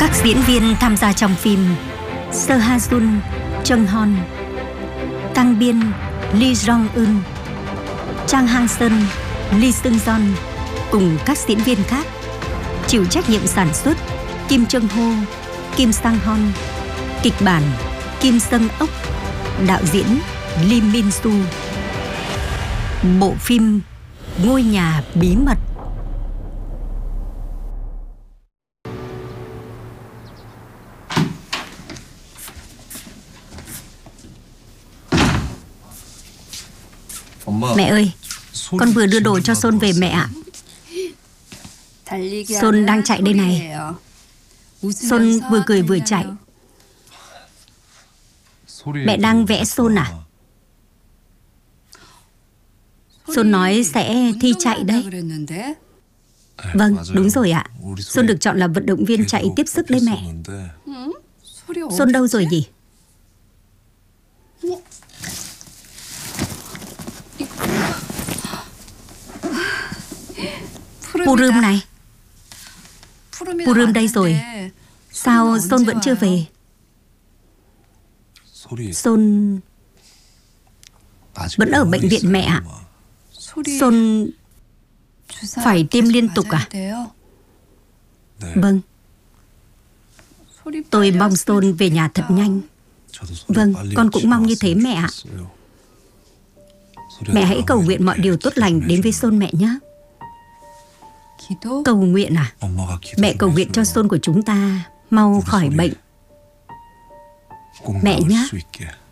Các diễn viên tham gia trong phim: Seo Ha Jun, Chung Hon, Kang Biên, Lee Jong Eun, Chang Hang Seon, Lee Seung Yeon cùng các diễn viên khác. Chịu trách nhiệm sản xuất Kim Chung Ho, Kim Sang Hon. Kịch bản Kim Seung Ok. Đạo diễn Lee Min Soo. Bộ phim Ngôi nhà bí mật. Mẹ ơi, con vừa đưa đồ cho Son về mẹ ạ. Son đang chạy đây này. Son vừa cười vừa chạy. Mẹ đang vẽ Son à? Son nói sẽ thi chạy đấy. Vâng, đúng rồi ạ. Son được chọn là vận động viên chạy tiếp sức đấy mẹ. Son đâu rồi nhỉ? Purim này. Purim đây rồi. Sao Son vẫn chưa về? Son vẫn ở bệnh viện mẹ ạ. Son phải tiêm liên tục à? Vâng. Tôi mong Son về nhà thật nhanh. Vâng, con cũng mong như thế mẹ ạ. Mẹ hãy cầu nguyện mọi điều tốt lành đến với Son mẹ nhé. Cầu nguyện à? Mẹ cầu nguyện cho Son của chúng ta mau khỏi bệnh. Mẹ nhé.